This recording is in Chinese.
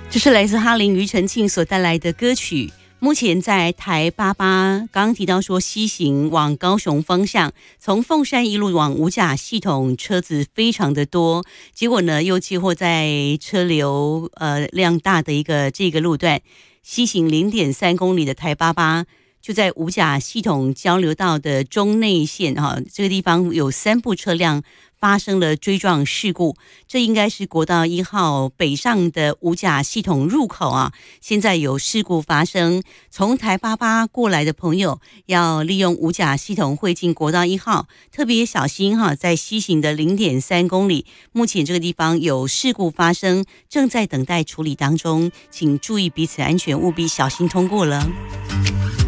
这是来自哈林庾澄庆所带来的歌曲。目前在台88，刚刚提到说西行往高雄方向，从凤山一路往五甲系统车子非常的多，结果呢又接获在车流量大的这个路段，西行0.3公里的台88。就在五甲系统交流道的中内线这个地方有3部车辆发生了追撞事故，这应该是国道1号北上的五甲系统入口现在有事故发生，从台88过来的朋友要利用五甲系统会进国道1号，特别小心在西行的0.3公里，目前这个地方有事故发生，正在等待处理当中，请注意彼此安全，务必小心通过了。